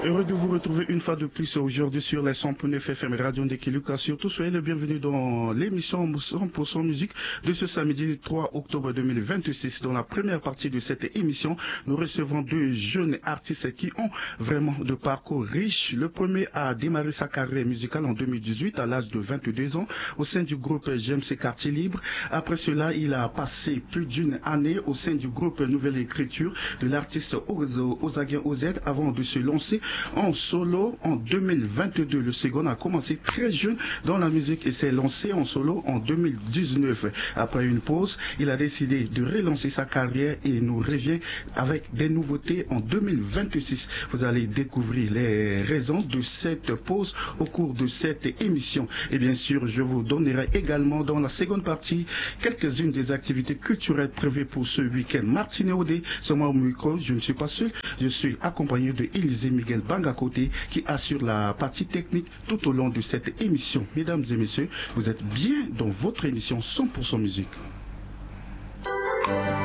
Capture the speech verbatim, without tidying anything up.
Heureux de vous retrouver une fois de plus aujourd'hui sur les cent neuf F M Radio Ndekiluka. Surtout, soyez le bienvenu dans l'émission cent pour cent musique de ce samedi trois octobre deux mille vingt-six. Dans la première partie de cette émission, nous recevons deux jeunes artistes qui ont vraiment de parcours riche. Le premier a démarré sa carrière musicale en deux mille dix-huit à l'âge de vingt-deux ans au sein du groupe G M C Quartier Libre. Après cela, il a passé plus d'une année au sein du groupe Nouvelle Écriture de l'artiste Ozaguien O Z avant de se lancer en solo en deux mille vingt-deux. Le second a commencé très jeune dans la musique et s'est lancé en solo en deux mille dix-neuf. Après une pause, il a décidé de relancer sa carrière et nous revient avec des nouveautés en deux mille vingt-six. Vous allez découvrir les raisons de cette pause au cours de cette émission. Et bien sûr, je vous donnerai également dans la seconde partie quelques-unes des activités culturelles prévues pour ce week-end. Martine Odé, c'est moi au micro, je ne suis pas seul, je suis accompagné de Élisée Miguel Banga côté qui assure la partie technique tout au long de cette émission. Mesdames et messieurs, vous êtes bien dans votre émission cent pour cent musique.